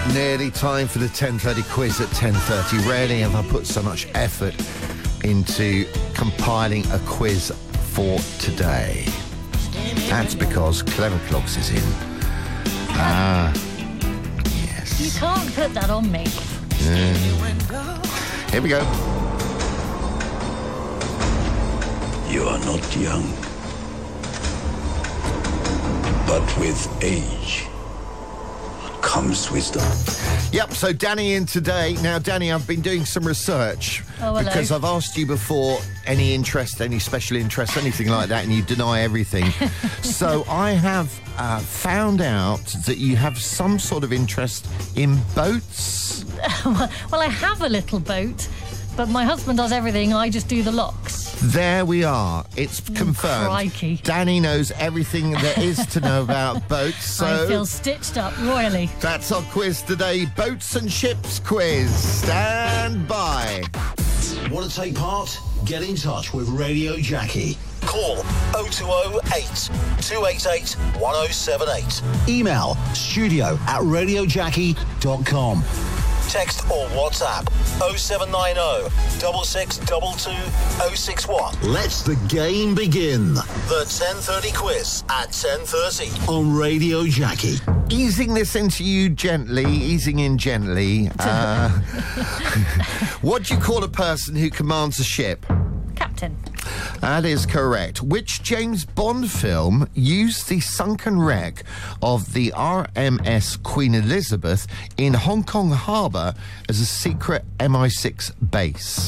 Nearly time for the 10:30 quiz at 10:30. Rarely have I put so much effort into compiling a quiz for today. That's because Clever Clogs is in. Yes. You can't put that on me. Here we go. You are not young, but with age comes wisdom. Yep, so Danny in today. Now, Danny, I've been doing some research because I've asked you before any interest, any special interest, anything like that, and you deny everything. So I have found out that you have some sort of interest in boats. Well, I have a little boat, but my husband does everything. I just do the locks. There we are. It's confirmed. Crikey. Danny knows everything there is to know about boats. So I feel stitched up royally. That's our quiz today. Boats and ships quiz. Stand by. Want to take part? Get in touch with Radio Jackie. Call 0208 288 1078. Email studio@radiojackie.com. Text or WhatsApp 0790 6622 061. Let's the game begin. The 10:30 quiz at 10:30 on Radio Jackie. Easing this into you gently, easing in gently. What do you call a person who commands a ship? Captain. That is correct. Which James Bond film used the sunken wreck of the RMS Queen Elizabeth in Hong Kong Harbour as a secret MI6 base?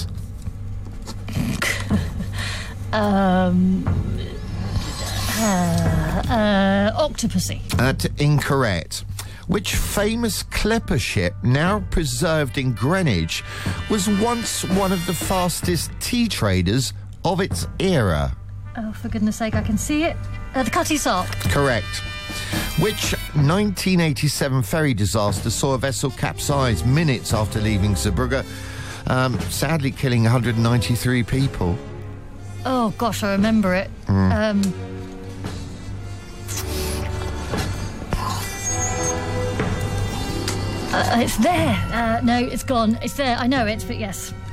Octopussy. Incorrect. Which famous clipper ship, now preserved in Greenwich, was once one of the fastest tea traders of its era? Oh, for goodness sake, I can see it. The Cutty Sark. Correct. Which 1987 ferry disaster saw a vessel capsize minutes after leaving Zeebrugge, sadly killing 193 people? Oh, gosh, I remember it. It's there. No, it's gone. It's there. I know it, but yes.